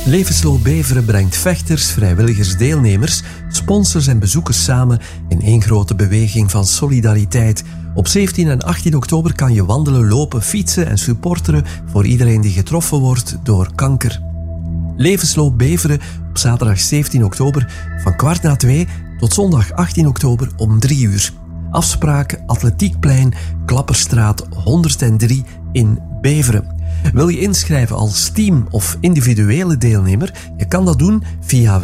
Levensloop Beveren brengt vechters, vrijwilligers, deelnemers, sponsors en bezoekers samen in één grote beweging van solidariteit. Op 17 en 18 oktober kan je wandelen, lopen, fietsen en supporteren voor iedereen die getroffen wordt door kanker. Levensloop Beveren op zaterdag 17 oktober van 1:15 tot zondag 18 oktober om 3 uur. Afspraak Atletiekplein, Klapperstraat 103 in Beveren. Wil je inschrijven als team of individuele deelnemer? Je kan dat doen via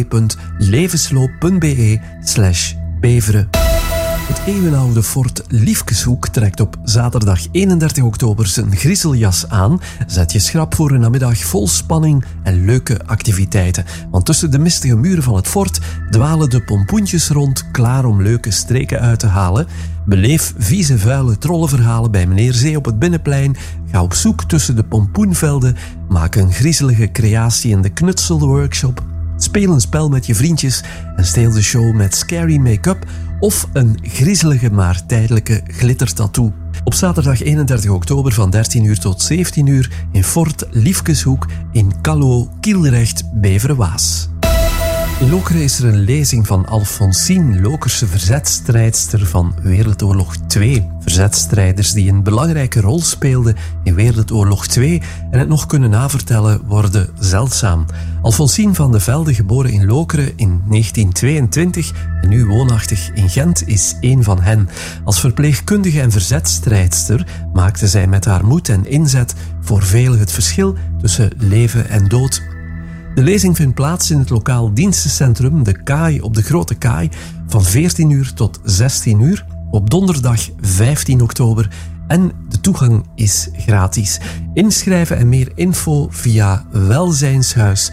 www.levensloop.be/Beveren. Het eeuwenoude fort Liefkeshoek trekt op zaterdag 31 oktober zijn griezeljas aan. Zet je schrap voor een namiddag vol spanning en leuke activiteiten. Want tussen de mistige muren van het fort dwalen de pompoentjes rond, klaar om leuke streken uit te halen. Beleef vieze, vuile trollenverhalen bij meneer Zee op het Binnenplein. Ga op zoek tussen de pompoenvelden. Maak een griezelige creatie in de knutselworkshop. Speel een spel met je vriendjes en steel de show met scary make-up of een griezelige maar tijdelijke glittertattoo. Op zaterdag 31 oktober van 13 uur tot 17 uur in Fort Liefkeshoek in Calloo, Kielrecht, Beveren-Waas. In Lokeren is er een lezing van Alfonsine, Lokerse verzetstrijdster van Wereldoorlog 2. Verzetstrijders die een belangrijke rol speelden in Wereldoorlog 2 en het nog kunnen navertellen worden zeldzaam. Alfonsine van de Velde, geboren in Lokeren in 1922 en nu woonachtig in Gent, is één van hen. Als verpleegkundige en verzetstrijdster maakte zij met haar moed en inzet voor velen het verschil tussen leven en dood. De lezing vindt plaats in het lokaal dienstencentrum De Kaai op de Grote Kaai van 14 uur tot 16 uur op donderdag 15 oktober en de toegang is gratis. Inschrijven en meer info via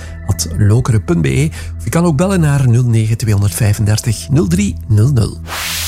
welzijnshuis@lokeren.be of je kan ook bellen naar 09 235 0300.